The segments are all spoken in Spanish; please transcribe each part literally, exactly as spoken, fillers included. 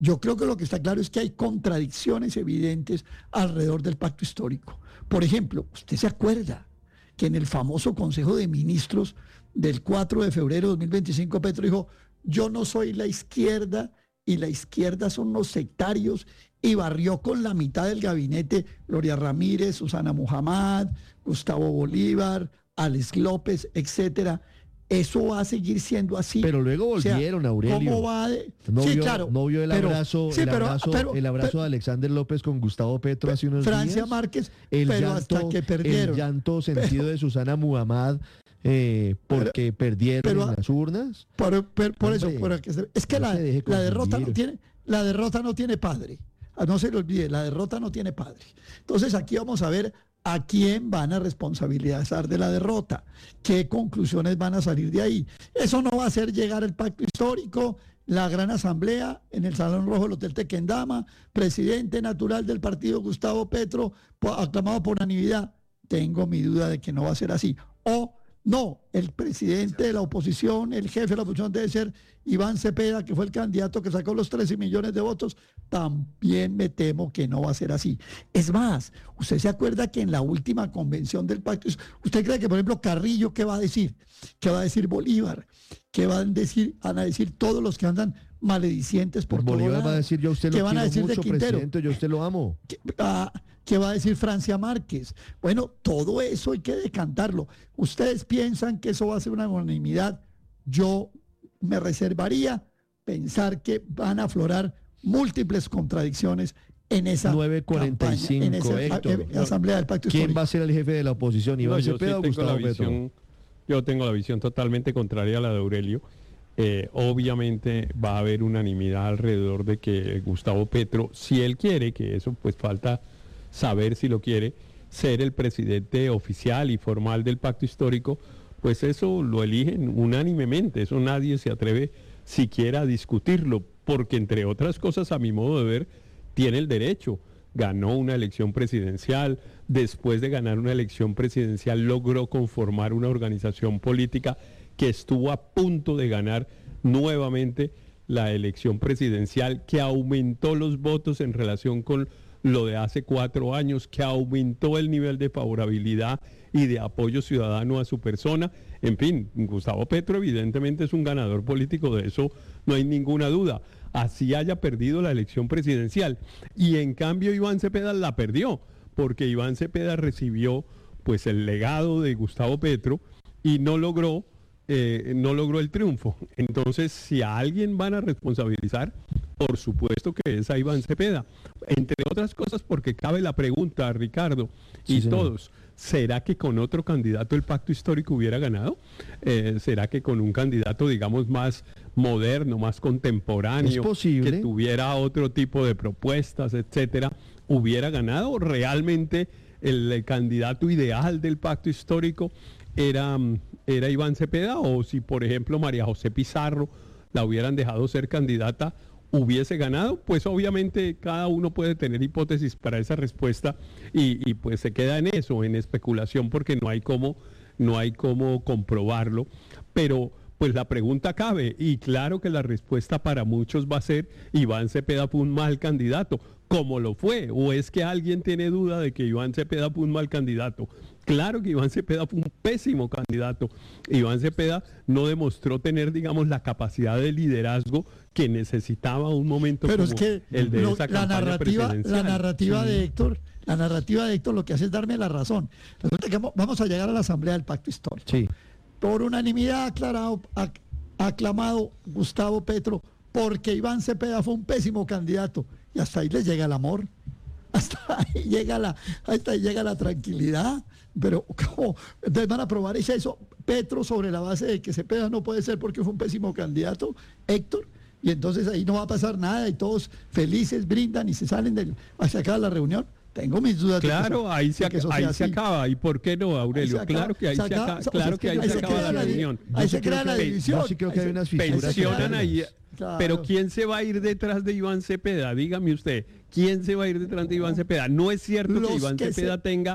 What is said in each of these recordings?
Yo creo que lo que está claro es que hay contradicciones evidentes alrededor del pacto histórico. Por ejemplo, ¿usted se acuerda que en el famoso Consejo de Ministros del cuatro de febrero de dos mil veinticinco Petro dijo: yo no soy la izquierda y la izquierda son los sectarios, y barrió con la mitad del gabinete Gloria Ramírez, Susana Muhammad, Gustavo Bolívar, Alex López, etcétera? Eso va a seguir siendo así. Pero luego volvieron, o sea, Aurelio. ¿Cómo va de... No, sí, vio, claro, no vio el pero, abrazo, sí, el pero, abrazo, pero, el abrazo pero, de Alexander López con Gustavo Petro hace unos Francia días. Márquez, el pero llanto, hasta que perdieron. El llanto sentido pero, de Susana Muhammad eh, porque pero, perdieron pero, en las urnas. Por, por, por eso, por que se, es que no la, la derrota no tiene, la derrota no tiene padre. No se le olvide, la derrota no tiene padre. Entonces aquí vamos a ver a quién van a responsabilizar de la derrota, qué conclusiones van a salir de ahí. Eso no va a hacer llegar el pacto histórico, la gran asamblea en el Salón Rojo del Hotel Tequendama, presidente natural del partido Gustavo Petro, aclamado por unanimidad. Tengo mi duda de que no va a ser así. O no, el presidente de la oposición, el jefe de la oposición debe ser Iván Cepeda, que fue el candidato que sacó los trece millones de votos. También me temo que no va a ser así. Es más, usted se acuerda que en la última convención del pacto, ¿usted cree que, por ejemplo, Carrillo qué va a decir? ¿Qué va a decir Bolívar? ¿Qué van a decir, van a decir todos los que andan maledicientes por todo Bolívar lado? Va a decir: yo a usted lo ¿Qué van a decir mucho, de Quintero? Presidente, yo a usted lo amo. ¿Qué, ah, ¿Qué va a decir Francia Márquez? Bueno, todo eso hay que decantarlo. ¿Ustedes piensan que eso va a ser una unanimidad? Yo me reservaría pensar que van a aflorar múltiples contradicciones en esa nueve cuarenta y cinco, campaña, en esa Héctor, a, a, asamblea del pacto ¿quién histórico? va a ser el jefe de la oposición? ¿Iván no, Cepeda o sí Gustavo visión, Petro? Yo tengo la visión totalmente contraria a la de Aurelio. Eh, obviamente va a haber unanimidad alrededor de que Gustavo Petro, si él quiere, que eso pues falta saber si lo quiere, ser el presidente oficial y formal del pacto histórico, pues eso lo eligen unánimemente, eso nadie se atreve siquiera a discutirlo, porque entre otras cosas, a mi modo de ver, tiene el derecho. Ganó una elección presidencial, después de ganar una elección presidencial logró conformar una organización política que estuvo a punto de ganar nuevamente la elección presidencial, que aumentó los votos en relación con lo de hace cuatro años, que aumentó el nivel de favorabilidad y de apoyo ciudadano a su persona. En fin, Gustavo Petro evidentemente es un ganador político, de eso no hay ninguna duda, así haya perdido la elección presidencial. Y en cambio Iván Cepeda la perdió, porque Iván Cepeda recibió pues el legado de Gustavo Petro y no logró Eh, no logró el triunfo. Entonces, si a alguien van a responsabilizar, por supuesto que es a Iván Cepeda. Entre otras cosas porque cabe la pregunta, Ricardo, y sí, todos, ¿será que con otro candidato el pacto histórico hubiera ganado? Eh, ¿Será que con un candidato, digamos, más moderno, más contemporáneo, que tuviera otro tipo de propuestas, etcétera, hubiera ganado? ¿Realmente el, el candidato ideal del pacto histórico era, era Iván Cepeda? O si, por ejemplo, María José Pizarro la hubieran dejado ser candidata, ¿hubiese ganado? Pues obviamente cada uno puede tener hipótesis para esa respuesta y, y pues se queda en eso, en especulación, porque no hay cómo, no hay cómo comprobarlo. Pero pues la pregunta cabe, y claro que la respuesta para muchos va a ser: Iván Cepeda fue un mal candidato. ¿Cómo lo fue? ¿O es que alguien tiene duda de que Iván Cepeda fue un mal candidato? Claro que Iván Cepeda fue un pésimo candidato. Iván Cepeda no demostró tener, digamos, la capacidad de liderazgo que necesitaba un momento Pero como es que el de lo, esa la campaña narrativa, presidencial. La narrativa Sí. de Héctor, la narrativa de Héctor lo que hace es darme la razón. Resulta que vamos a llegar a la asamblea del pacto histórico. Sí. Por unanimidad aclarado, ac, aclamado Gustavo Petro, porque Iván Cepeda fue un pésimo candidato. Y hasta ahí les llega el amor, hasta ahí llega la, hasta ahí llega la tranquilidad. Pero ¿cómo? Entonces van a aprobar eso Petro sobre la base de que Cepeda no puede ser porque fue un pésimo candidato, Héctor, y entonces ahí no va a pasar nada y todos felices brindan y se salen del, hacia acá de la reunión. Tengo mis dudas. Claro, de que eso, ahí, se, de que eso ahí sea se así. acaba. ¿Y por qué no, Aurelio? Ahí se acaba, Claro que ahí se, se acaba, acaba, o sea, claro es que que ahí ahí se se acaba crea la la di- reunión. ahí Yo se sí crea creo la que- división. Yo sí creo que Ahí hay se- unas fisuras. Pensionan ahí. Claro. Pero ¿quién se va a ir detrás de Iván Cepeda? Dígame usted, ¿quién se va a ir detrás de Iván Cepeda? No es cierto Los que Iván que Cepeda se- tenga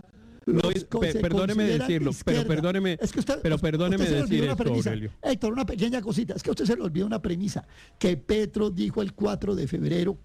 No, pe, perdóneme decirlo, pero perdóneme, es que usted, pero perdóneme usted decir esto, premisa. Aurelio. Héctor, una pequeña cosita, es que a usted se le olvidó una premisa, que Petro dijo el cuatro de febrero